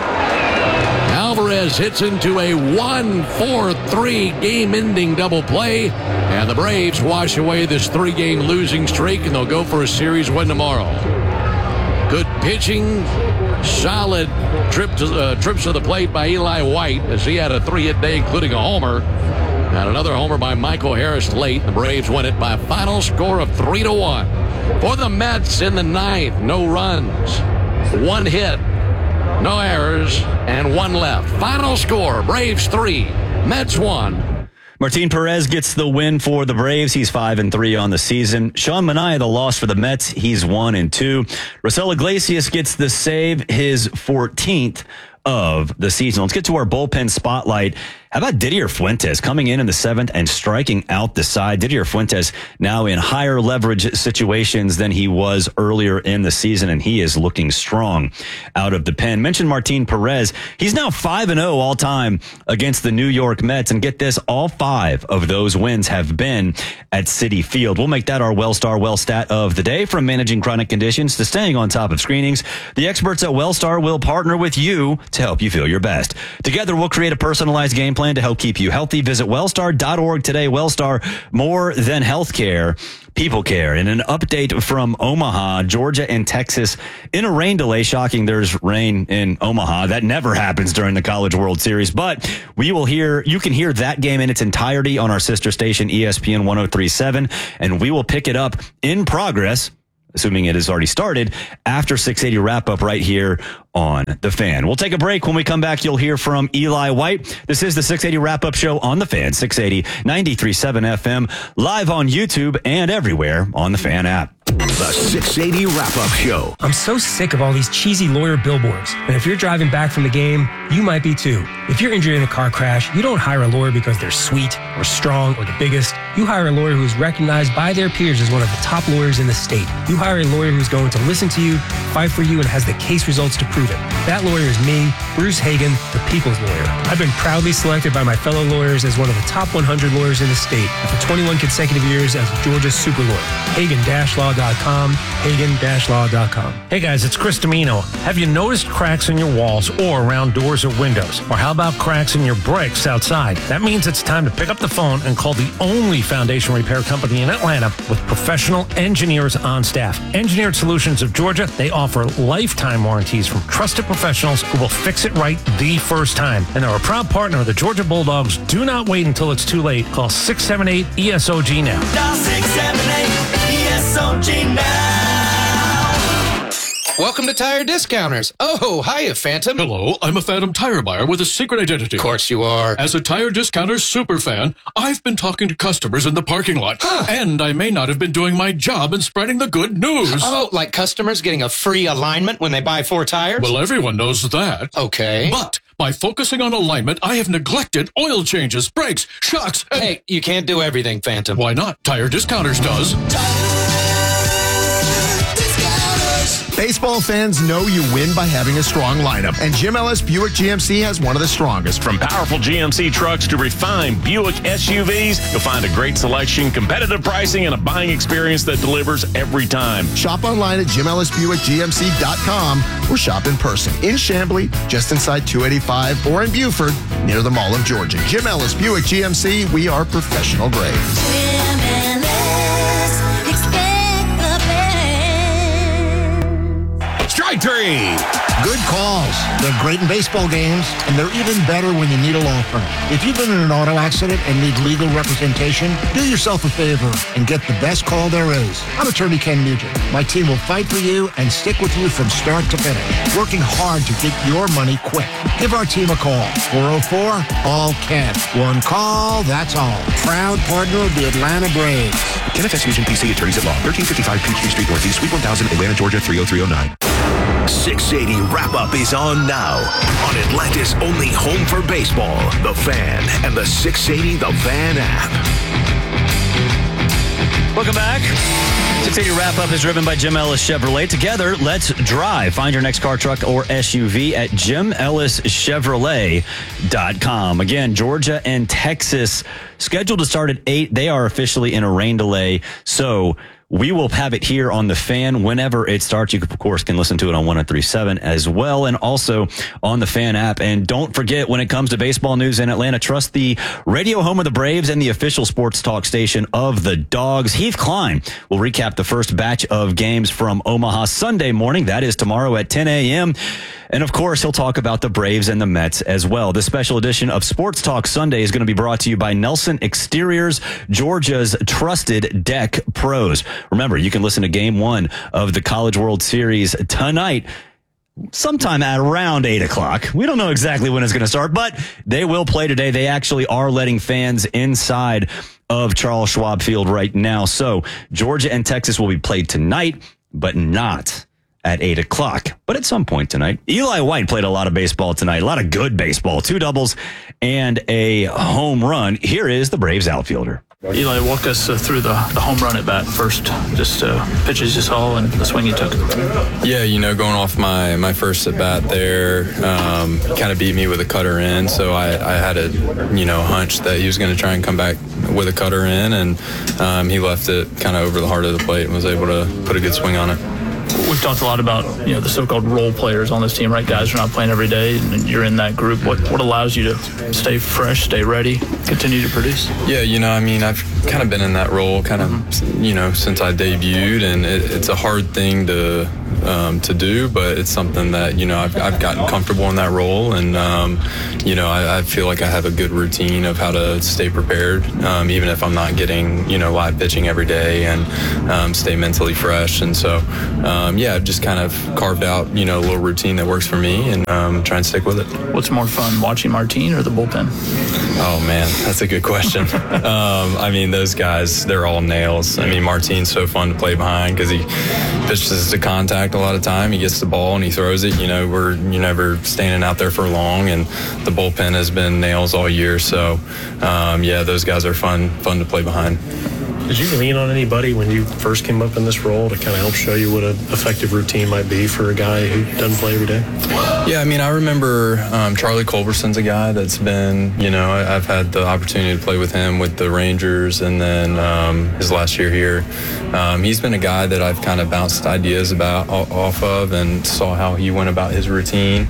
Alvarez hits into a one four three game-ending double play, and the Braves wash away this three-game losing streak, and they'll go for a series win tomorrow. Good pitching, solid trip to, uh, trips to the plate by Eli White, as he had a three-hit day, including a homer, and another homer by Michael Harris late. The Braves win it by a final score of three to one. For the Mets in the ninth, no runs, one hit, no errors, and one left. Final score, Braves three, Mets one. Martin Perez gets the win for the Braves. He's five and three on the season. Sean Manaea, the loss for the Mets. He's one and two. Raisel Iglesias gets the save, his fourteenth of the season. Let's get to our bullpen spotlight. How about Didier Fuentes coming in in the seventh and striking out the side? Didier Fuentes now in higher leverage situations than he was earlier in the season, and he is looking strong out of the pen. Mentioned Martin Perez. He's now five and oh all time against the New York Mets, and get this, all five of those wins have been at Citi Field. We'll make that our Wellstar Well Stat of the day. From managing chronic conditions to staying on top of screenings, the experts at Wellstar will partner with you to help you feel your best. Together, we'll create a personalized game plan to help keep you healthy. Visit wellstar dot org today. Wellstar, more than healthcare, people care. In an update from Omaha, Georgia and Texas in a rain delay. Shocking there's rain in Omaha. That never happens during the College World Series. But we will hear, you can hear that game in its entirety on our sister station, E S P N one oh three point seven. And we will pick it up in progress, assuming it has already started, after six eighty wrap-up right here on The Fan. We'll take a break. When we come back, you'll hear from Eli White. This is the six eighty wrap-up show on The Fan, six eighty, ninety-three point seven F M, live on YouTube and everywhere on The Fan app. The six eighty wrap-up show. I'm so sick of all these cheesy lawyer billboards. And if you're driving back from the game, you might be too. If you're injured in a car crash, you don't hire a lawyer because they're sweet or strong or the biggest. You hire a lawyer who's recognized by their peers as one of the top lawyers in the state. You hire a lawyer who's going to listen to you, fight for you, and has the case results to prove it. That lawyer is me, Bruce Hagan, the people's lawyer. I've been proudly selected by my fellow lawyers as one of the top one hundred lawyers in the state, and for twenty-one consecutive years as Georgia's super lawyer. Hagan Law dot com, Hagan Law dot com. Hey guys, it's Chris Domino. Have you noticed cracks in your walls or around doors or windows? Or how about cracks in your bricks outside? That means it's time to pick up the phone and call the only foundation repair company in Atlanta with professional engineers on staff. Engineered Solutions of Georgia, they offer lifetime warranties from trusted professionals who will fix it right the first time. And they're a proud partner of the Georgia Bulldogs. Do not wait until it's too late. Call six seven eight E S O G now. Dial six seven eight E S O G now. Welcome to Tire Discounters. Oh, hiya, Phantom. Hello, I'm a Phantom tire buyer with a secret identity. Of course you are. As a Tire Discounters super fan, I've been talking to customers in the parking lot. Huh. And I may not have been doing my job in spreading the good news. Oh, like customers getting a free alignment when they buy four tires? Well, everyone knows that. Okay. But by focusing on alignment, I have neglected oil changes, brakes, shocks, and... Hey, you can't do everything, Phantom. Why not? Tire Discounters does. Baseball fans know you win by having a strong lineup, and Jim Ellis Buick G M C has one of the strongest. From powerful G M C trucks to refined Buick S U Vs, you'll find a great selection, competitive pricing, and a buying experience that delivers every time. Shop online at Jim Ellis Buick G M C dot com or shop in person in Chamblee, just inside two eighty-five, or in Buford, near the Mall of Georgia. Jim Ellis Buick G M C, we are professional grade. Jim Ellis, expect the best. Strike three. Good calls. They're great in baseball games, and they're even better when you need a law firm. If you've been in an auto accident and need legal representation, do yourself a favor and get the best call there is. I'm attorney Ken Nugent. My team will fight for you and stick with you from start to finish, working hard to get your money quick. Give our team a call. four oh four, all Ken. One call, that's all. Proud partner of the Atlanta Braves. Kenneth S. Nugent, P C, Attorneys at Law, thirteen fifty-five Peachtree Street Northeast, Suite one thousand, Atlanta, Georgia, three oh three oh nine. six eighty wrap-up is on now on Atlanta's only home for baseball, The Fan, and the six eighty The Fan app. Welcome back. six eighty Wrap-Up is driven by Jim Ellis Chevrolet. Together, let's drive. Find your next car, truck, or S U V at Jim Ellis Chevrolet dot com. Again, Georgia and Texas scheduled to start at eight. They are officially in a rain delay, so we will have it here on The Fan whenever it starts. You, of course, can listen to it on one oh three point seven as well, and also on the Fan app. And don't forget, when it comes to baseball news in Atlanta, trust the radio home of the Braves and the official sports talk station of the Dogs. Heath Klein will recap the first batch of games from Omaha Sunday morning. That is tomorrow at ten a.m., and of course, he'll talk about the Braves and the Mets as well. This special edition of Sports Talk Sunday is going to be brought to you by Nelson Exteriors, Georgia's trusted deck pros. Remember, you can listen to game one of the College World Series tonight, sometime at around eight o'clock. We don't know exactly when it's going to start, but they will play today. They actually are letting fans inside of Charles Schwab Field right now. So Georgia and Texas will be played tonight, but not at eight o'clock. But at some point tonight, Eli White played a lot of baseball tonight, a lot of good baseball, two doubles and a home run. Here is the Braves outfielder. Eli, walk us uh, through the, the home run at bat first, just uh, pitches you saw and the swing you took. Yeah, you know, going off my, my first at bat there, um, kind of beat me with a cutter in, so I, I had a, you know, hunch that he was going to try and come back with a cutter in, and um, he left it kind of over the heart of the plate and was able to put a good swing on it. We've talked a lot about, you know, the so-called role players on this team, right? Guys who are not playing every day, and you're in that group. What what allows you to stay fresh, stay ready, continue to produce? Yeah, you know, I mean, I've kind of been in that role kind of, you know, since I debuted, and it, it's a hard thing to um, to do, but it's something that, you know, I've, I've gotten comfortable in that role, and, um, you know, I, I feel like I have a good routine of how to stay prepared, um, even if I'm not getting, you know, live pitching every day, and um, stay mentally fresh. And so, um, yeah, I've just kind of carved out, you know, a little routine that works for me, and um, try and stick with it. What's more fun, watching Martin or the bullpen? Oh, man, that's a good question. um, I mean, those guys, they're all nails. I mean, Martin's so fun to play behind because he pitches to contact a lot of time. He gets the ball and he throws it. You know, we're you're never standing out there for long, and the bullpen has been nails all year. So, um, yeah, those guys are fun, fun to play behind. Did you lean on anybody when you first came up in this role to kind of help show you what an effective routine might be for a guy who doesn't play every day? Yeah, I mean, I remember um, Charlie Culberson's a guy that's been, you know, I, I've had the opportunity to play with him with the Rangers, and then um, his last year here. Um, he's been a guy that I've kind of bounced ideas about off of, and saw how he went about his routine.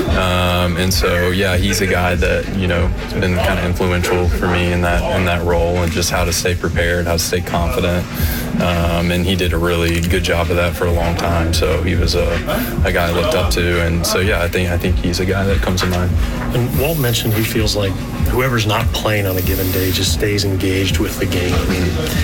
Um, and so, yeah, he's a guy that, you know, has been kind of influential for me in that in that role, and just how to stay prepared, how to stay confident, um, and he did a really good job of that for a long time. So he was a, a guy I looked up to, and so yeah, I think I think he's a guy that comes to mind. And Walt mentioned he feels like whoever's not playing on a given day just stays engaged with the game. I mean,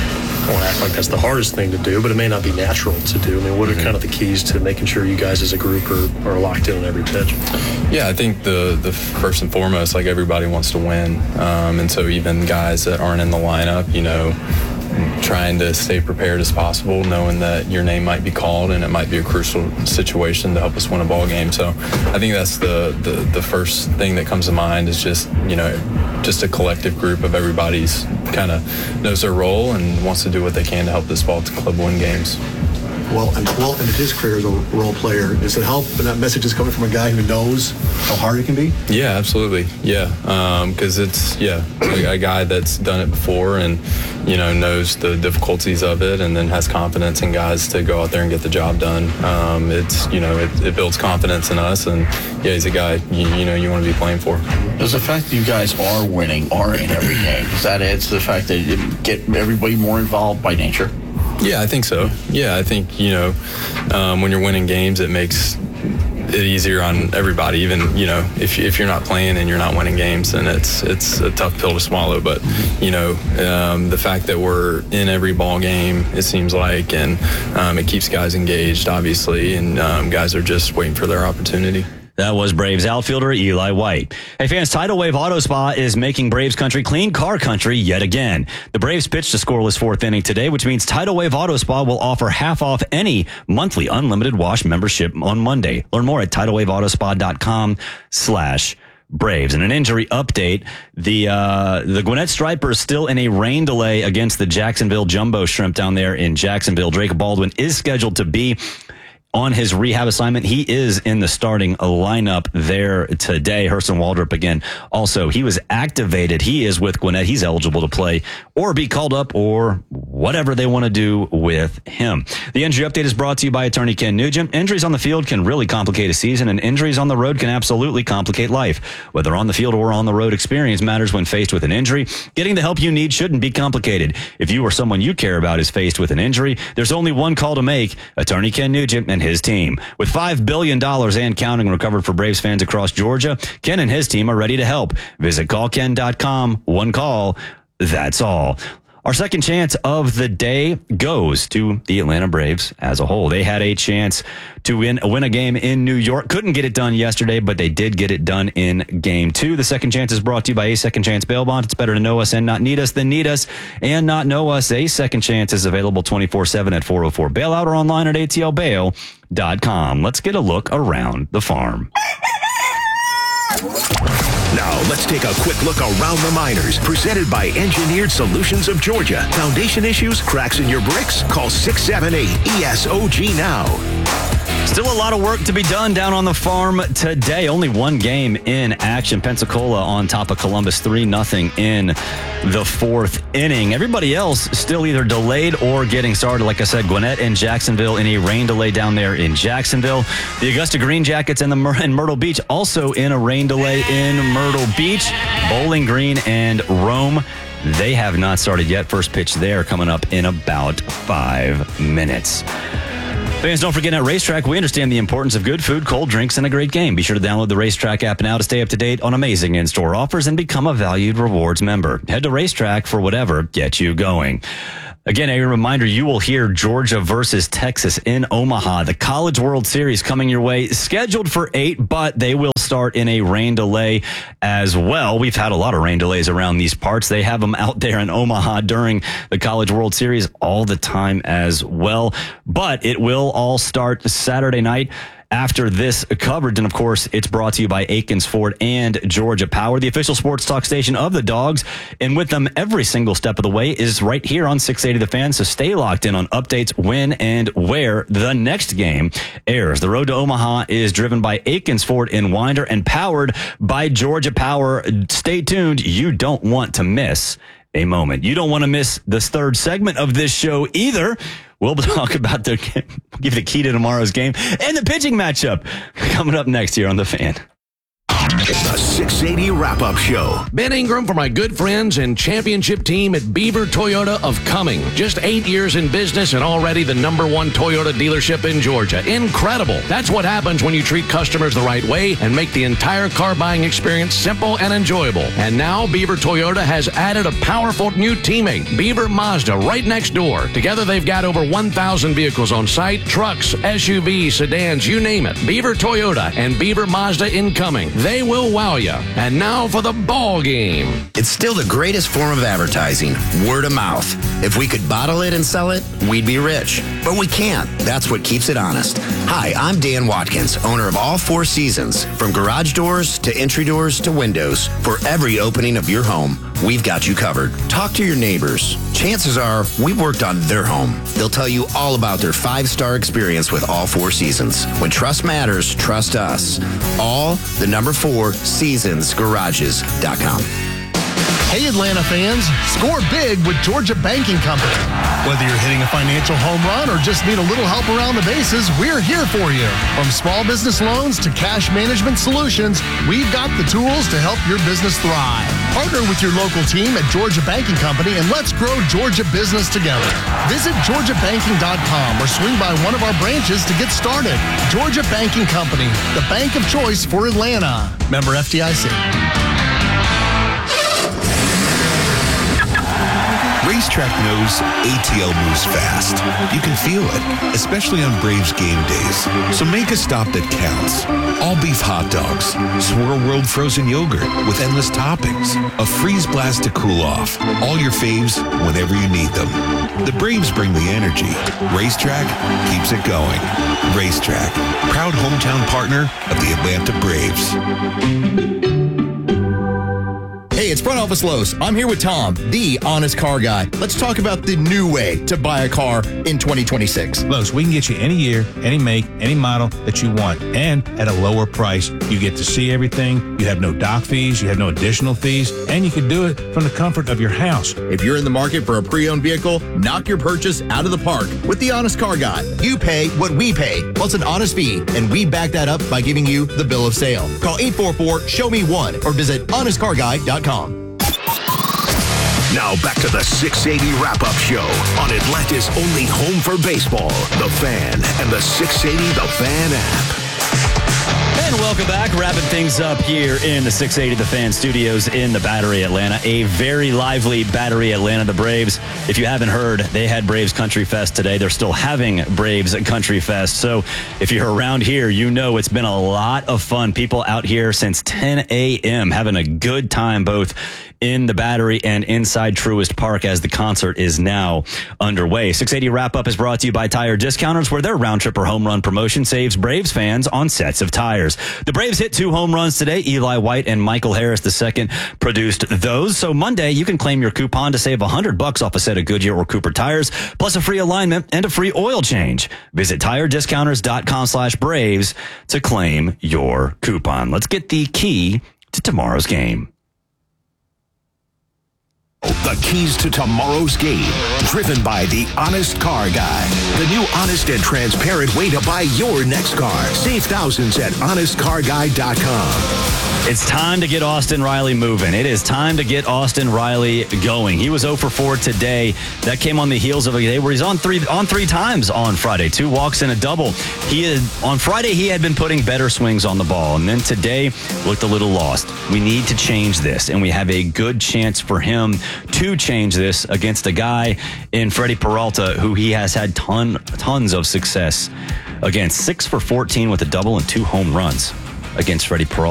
I don't want to act like that's the hardest thing to do, but it may not be natural to do. I mean, what are kind of the keys to making sure you guys as a group are, are locked in on every pitch? Yeah, I think the the first and foremost, like, everybody wants to win, um, and so even guys that aren't in the lineup, you know, trying to stay prepared as possible, knowing that your name might be called and it might be a crucial situation to help us win a ball game. So I think that's the, the, the first thing that comes to mind, is just, you know, just a collective group of everybody's kind of knows their role and wants to do what they can to help this ball club win games. Well, and Walt ended his career as a role player. Does it help when that message is coming from a guy who knows how hard it can be? Yeah, absolutely. Yeah, because um, it's, yeah, a, a guy that's done it before and, you know, knows the difficulties of it, and then has confidence in guys to go out there and get the job done. Um, it's, you know, it, it builds confidence in us, and, yeah, he's a guy, you, you know, you want to be playing for. Does the fact that you guys are winning, are in every game, does that add to the fact that you get everybody more involved by nature? Yeah, I think so. Yeah, I think, you know, um, when you're winning games, it makes it easier on everybody. Even, you know, if if you're not playing and you're not winning games, then it's it's a tough pill to swallow. But, you know, um, the fact that we're in every ball game, it seems like, and um, it keeps guys engaged, obviously, and um, guys are just waiting for their opportunity. That was Braves outfielder Eli White. Hey fans, Tidal Wave Auto Spa is making Braves country clean car country yet again. The Braves pitched a scoreless fourth inning today, which means Tidal Wave Auto Spa will offer half off any monthly unlimited wash membership on Monday. Learn more at tidal wave auto spa dot com slash Braves. And an injury update, the uh, the Gwinnett Stripers still in a rain delay against the Jacksonville Jumbo Shrimp down there in Jacksonville. Drake Baldwin is scheduled to be on his rehab assignment. He is in the starting lineup there today. Hurston Waldrop again. Also, he was activated. He is with Gwinnett. He's eligible to play or be called up or whatever they want to do with him. The injury update is brought to you by attorney Ken Nugent. Injuries on the field can really complicate a season, and injuries on the road can absolutely complicate life. Whether on the field or on the road, experience matters when faced with an injury. Getting the help you need shouldn't be complicated. If you or someone you care about is faced with an injury, there's only one call to make. Attorney Ken Nugent and his team. With five billion dollars and counting recovered for Braves fans across Georgia, Ken and his team are ready to help. Visit call ken dot com. One call. That's all. Our second chance of the day goes to the Atlanta Braves as a whole. They had a chance to win, win a game in New York. Couldn't get it done yesterday, but they did get it done in game two. The second chance is brought to you by A Second Chance Bail Bond. It's better to know us and not need us than need us and not know us. A Second Chance is available twenty-four seven at four oh four Bailout or online at A T L bail dot com. Let's get a look around the farm. Now, let's take a quick look around the minors. Presented by Engineered Solutions of Georgia. Foundation issues, cracks in your bricks? Call six seven eight E S O G now. Still a lot of work to be done down on the farm today. Only one game in action. Pensacola on top of Columbus three nothing in the fourth inning. Everybody else still either delayed or getting started. Like I said, Gwinnett and Jacksonville in a rain delay down there in Jacksonville. The Augusta Green Jackets and the Myr- and Myrtle Beach also in a rain delay in Myrtle Beach. Bowling Green and Rome, they have not started yet. First pitch there coming up in about five minutes. Fans, don't forget at Racetrack, we understand the importance of good food, cold drinks, and a great game. Be sure to download the Racetrack app now to stay up to date on amazing in-store offers and become a valued rewards member. Head to Racetrack for whatever gets you going. Again, a reminder, you will hear Georgia versus Texas in Omaha. The College World Series coming your way, scheduled for eight, but they will start in a rain delay as well. We've had a lot of rain delays around these parts. They have them out there in Omaha during the College World Series all the time as well. But it will all start Saturday night after this coverage. And of course, it's brought to you by Aikens Ford and Georgia Power, the official sports talk station of the Dogs. And with them every single step of the way is right here on six eighty The Fan. So stay locked in on updates when and where the next game airs. The road to Omaha is driven by Aikens Ford in Winder and powered by Georgia Power. Stay tuned. You don't want to miss a moment. You don't want to miss this third segment of this show either. We'll talk about the, give the key to tomorrow's game and the pitching matchup coming up next here on The Fan. The six eighty Wrap-Up Show. Ben Ingram for my good friends and championship team at Beaver Toyota of Cumming. Just eight years in business and already the number one Toyota dealership in Georgia. Incredible. That's what happens when you treat customers the right way and make the entire car buying experience simple and enjoyable. And now Beaver Toyota has added a powerful new teammate, Beaver Mazda, right next door. Together they've got over one thousand vehicles on site, trucks, S U Vs, sedans, you name it. Beaver Toyota and Beaver Mazda in Cumming. They will wow you. And now for the ball game. It's still the greatest form of advertising, word of mouth. If we could bottle it and sell it, we'd be rich. But we can't. That's what keeps it honest. Hi, I'm Dan Watkins, owner of All Four Seasons. From garage doors to entry doors to windows, for every opening of your home, we've got you covered. Talk to your neighbors. Chances are we've worked on their home. They'll tell you all about their five-star experience with All Four Seasons. When trust matters, trust us. All, the number four, seasons garages dot com. Hey, Atlanta fans, score big with Georgia Banking Company. Whether you're hitting a financial home run or just need a little help around the bases, we're here for you. From small business loans to cash management solutions, we've got the tools to help your business thrive. Partner with your local team at Georgia Banking Company and let's grow Georgia business together. Visit georgia banking dot com or swing by one of our branches to get started. Georgia Banking Company, the bank of choice for Atlanta. Member F D I C. Racetrack knows A T L moves fast. You can feel it, especially on Braves game days. So make a stop that counts. All beef hot dogs, Swirl World frozen yogurt with endless toppings, a freeze blast to cool off. All your faves whenever you need them. The Braves bring the energy. Racetrack keeps it going. Racetrack, proud hometown partner of the Atlanta Braves. Hey, it's Front Office Lowe's. I'm here with Tom, the honest car guy. Let's talk about the new way to buy a car in twenty twenty-six. Lowe's, we can get you any year, any make, any model that you want, and at a lower price. You get to see everything. You have no dock fees. You have no additional fees, and you can do it from the comfort of your house. If you're in the market for a pre-owned vehicle, knock your purchase out of the park with the honest car guy. You pay what we pay, plus an honest fee, and we back that up by giving you the bill of sale. Call eight four four, show me one or visit honest car guy dot com. Now back to the six eighty Wrap-Up Show on Atlanta's only home for baseball, The Fan, and the six eighty The Fan app. And welcome back. Wrapping things up here in the six eighty The Fan Studios in the Battery Atlanta. A very lively Battery Atlanta. The Braves, if you haven't heard, they had Braves Country Fest today. They're still having Braves Country Fest. So if you're around here, you know it's been a lot of fun. People out here since ten a.m. having a good time, both in the Battery and inside Truist Park as the concert is now underway. six eighty Wrap-Up is brought to you by Tire Discounters, where their round trip or home run promotion saves Braves fans on sets of tires. The Braves hit two home runs today. Eli White and Michael Harris the second produced those. So Monday, you can claim your coupon to save one hundred bucks off a set of Goodyear or Cooper tires, plus a free alignment and a free oil change. Visit tirediscounters.com slash Braves to claim your coupon. Let's get the key to tomorrow's game. The keys to tomorrow's game, driven by the Honest Car Guy. The new honest and transparent way to buy your next car. Save thousands at honest car guy dot com. It's time to get Austin Riley moving. It is time to get Austin Riley going. He was oh for four today. That came on the heels of a day where he's on three on three times on Friday. Two walks and a double. He had, on Friday, he had been putting better swings on the ball. And then today looked a little lost. We need to change this. And we have a good chance for him to change this against a guy in Freddie Peralta, who he has had ton, tons of success against. Six for fourteen with a double and two home runs against Freddie Peralta.